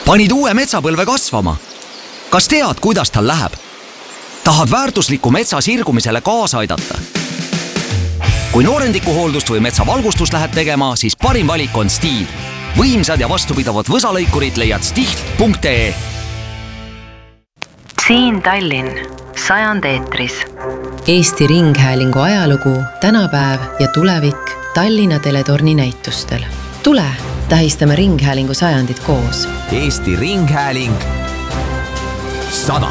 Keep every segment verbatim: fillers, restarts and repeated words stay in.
Panid uue metsapõlve kasvama. Kas tead, kuidas tal läheb? Tahad väärtusliku metsa sirgumisele kaasa aidata? Kui noorendikuhooldust või metsavalgustust lähed tegema, siis parim valik on Stihl. Võimsad ja vastupidavad võsalõikurid leiad stihl punkt ee. Siin Tallinn, sajand eetris. Eesti Ringhäälingu ajalugu, tänapäev ja tulevik Tallinna teletorni näitustel. Tule, tähistame Ringhäälingu sajandit koos. Eesti Ringhääling sada.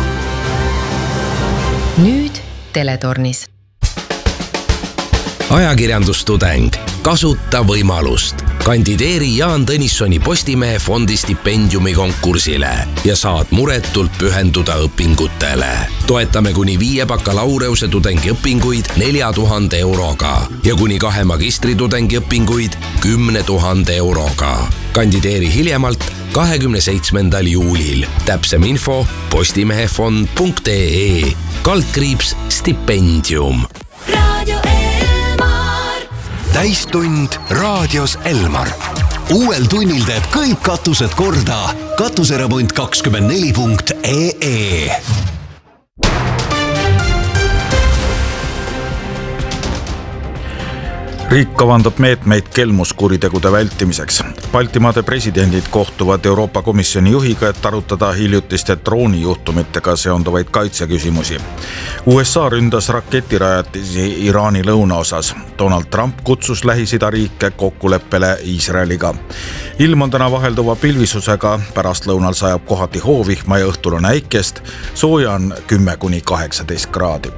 Nüüd teletornis. Ajakirjandustudeng. Kasuta võimalust. Kandideeri Jaan Tõnissoni Postimehe fondi stipendiumi konkursile ja saad muretult pühenduda õpingutele. Toetame kuni viie bakalaureuse tudengi õpinguid nelja tuhande euroga ja kuni kahe magistri tudengi õpinguid kümne tuhande euroga. Kandideeri hiljemalt kahekümne seitsmendal juulil. Täpsem info postimehefond punkt ee. Kaldkriips stipendium. Radio Täistund raadios Elmar. Uuel tunnil teeb kõik katused korda. Katuseremont kakskümmend neli punkt ee. Riik kavandab meetmeid kelmuskuritegude vältimiseks. Baltimaade presidendid kohtuvad Euroopa Komisjoni juhiga, et arutada hiljutiste droonijuhtumitega seonduvaid kaitseküsimusi. U S A ründas raketirajatisi Iraani lõunaosas. Donald Trump kutsus Lähis-Ida riike kokkuleppele Iisraeliga. Ilm on täna vahelduva pilvisusega, pärast lõunal sajab kohati hoovihma ja õhtul on äikest, sooja on kümme kuni kaheksateist kraadi.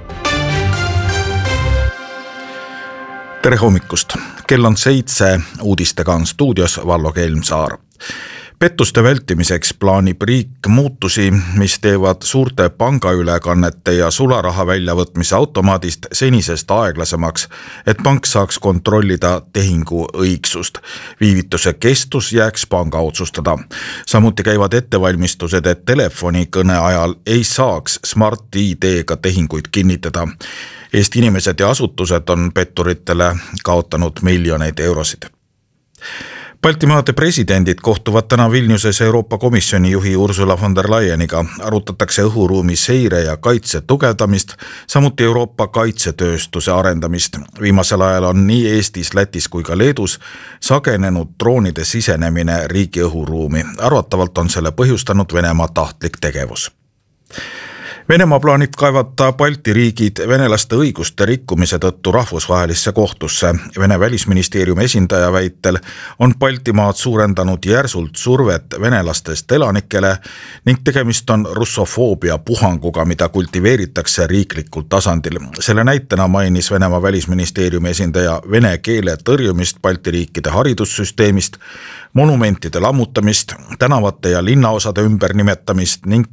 Tere hommikust. Kell on seitse, uudistega on stuudios Vallo Kelmsaar. Pettuste vältimiseks plaanib riik muutusi, mis teevad suurte pangaülekannete ja sularaha väljavõtmise automaadist senisest aeglasemaks, et pank saaks kontrollida tehingu õigsust. Viivituse kestus jääks panga otsustada. Samuti käivad ettevalmistused, et telefonikõne ajal ei saaks Smart I D-ga tehinguid kinnitada. Eesti inimesed ja asutused on petturitele kaotanud miljoneid eurosid. Baltimaade presidendid kohtuvad täna Vilniuses Euroopa Komisjoni juhi Ursula von der Leyeniga. Arutatakse õhuruumi seire ja kaitse tugevdamist, samuti Euroopa kaitsetööstuse arendamist. Viimasel ajal on nii Eestis, Lätis kui ka Leedus sagenenud droonide sisenemine riigi õhuruumi. Arvatavalt on selle põhjustanud Venemaa tahtlik tegevus. Venemaa plaanib kaevata Balti riigid venelaste õiguste rikkumise tõttu rahvusvahelisse kohtusse. Vene välisministeeriumi esindaja väitel on Baltimaad suurendanud järsult survet venelastest elanikele ning tegemist on russofoobia puhanguga, mida kultiveeritakse riiklikul tasandil. Selle näitena mainis Venemaa välisministeeriumi esindaja vene keele tõrjumist Balti riikide haridussüsteemist, monumentide lammutamist, tänavate ja linnaosade ümbernimetamist ning